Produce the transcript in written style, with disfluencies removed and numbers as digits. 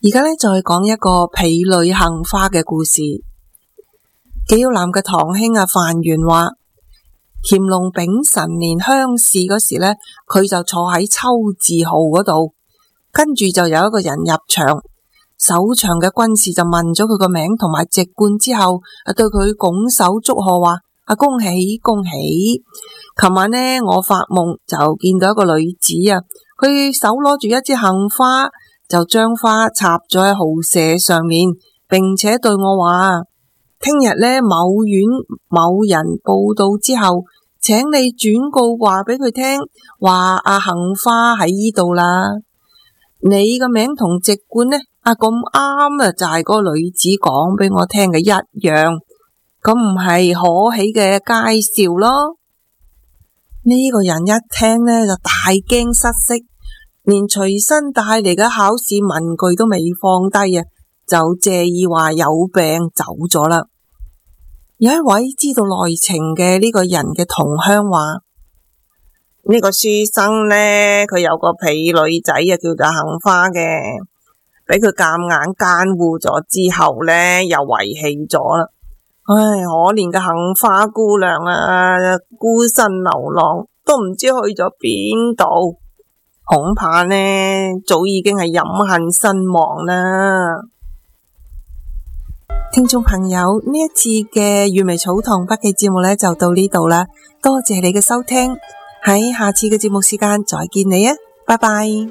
而家呢，再講一個婢女杏花嘅故事。紀曉嵐嘅堂兄范元話，乾隆丙辰年鄉試嗰時呢，佢就坐喺秋字號嗰度，跟住就有一個人入場，守場嘅軍士就問咗佢個名同埋籍貫之後，對佢拱手祝賀話：恭喜恭喜！琴晚呢，我發夢就見到一個女子佢手攞住一支杏花，就將花插咗喺號舍上面，並且對我話：聽日呢，某縣某人報到之後，請你轉告話俾佢聽，話杏花喺呢度啦。你個名同籍貫呢，咁啱就係嗰個女子講俾我聽嘅一樣，咁唔係可喜嘅佳兆咯。呢個人一聽呢，就大驚失色，連隨身帶嚟嘅考試文具都未放低就借意話有病走咗啦。有一位知道內情嘅呢個人嘅同鄉話：呢個書生呢，佢有個婢女仔叫做杏花嘅，俾佢夾硬奸污咗之後呢，又遺棄咗啦。唉，可憐嘅杏花姑娘孤身流浪，都唔知去咗邊度，恐怕呢早已經係飲恨身亡啦。聽眾朋友，呢一次嘅閱微草堂筆記節目呢，就到呢度啦，多謝你嘅收聽，喺下次嘅節目時間再見你拜拜。